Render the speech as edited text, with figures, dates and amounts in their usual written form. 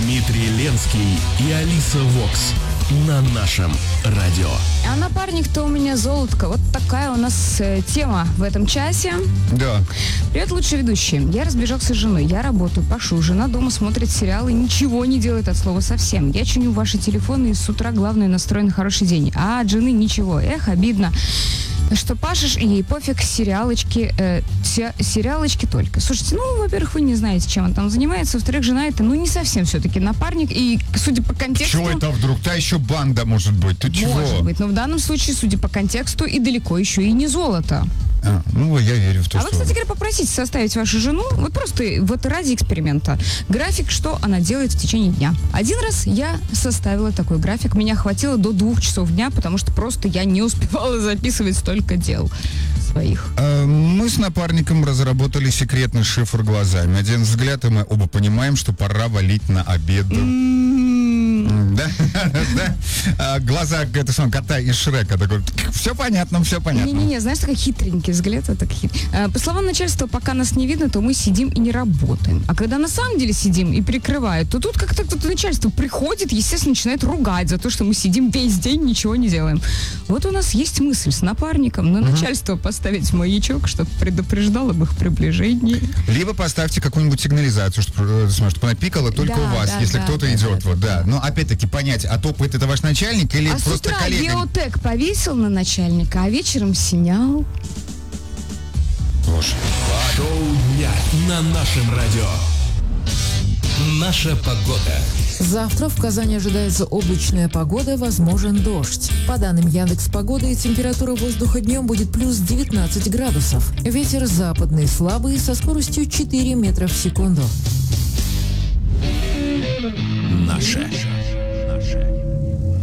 Дмитрий Ленский и Алиса Вокс на нашем радио. А напарник-то у меня золотко. Вот такая у нас тема в этом часе. Да. Привет, лучший ведущий. Я разбежался с женой. Я работаю, пашу. Жена дома смотрит сериалы, ничего не делает от слова совсем. Я чиню ваши телефоны и с утра, главное, настроен на хороший день. А от жены ничего. Эх, обидно. Что пашешь, и ей пофиг, сериалочки только. Слушайте, во-первых, вы не знаете, чем он там занимается. Во-вторых, жена это, не совсем все-таки напарник. И, судя по контексту... Чего это вдруг? Та еще банда может быть. Ты чего? Может быть, но в данном случае, судя по контексту, и далеко еще и не золото. Я верю в то, что... вы, кстати говоря, попросите составить вашу жену, просто ради эксперимента, график, что она делает в течение дня. Один раз я составила такой график. Меня хватило до 2 часов дня, потому что просто я не успевала записывать столько дел своих. Мы с напарником разработали секретный шифр глазами. Один взгляд, и мы оба понимаем, что пора валить на обед. Да. Глаза кота из Шрека. Такой, все понятно. Не-не-не, знаешь, такой хитренький взгляд. По словам начальства, пока нас не видно, то мы сидим и не работаем. А когда на самом деле сидим и прикрывают, то тут как-то начальство приходит, естественно, начинает ругать за то, что мы сидим весь день, ничего не делаем. Вот у нас есть мысль с напарником на начальство поставить маячок, чтобы предупреждал об их приближении. Либо поставьте какую-нибудь сигнализацию, чтобы напикало только у вас, если кто-то идет. Но опять-таки понять, а топает это ваш начальник или просто коллега? А с утра геотек повесил на начальника, а вечером снял. Боже. Шоу дня на нашем радио. Наша погода. Завтра в Казани ожидается облачная погода, возможен дождь. По данным Яндекс.Погоды, температура воздуха днем будет плюс 19 градусов. Ветер западный слабый со скоростью 4 метра в секунду. Наша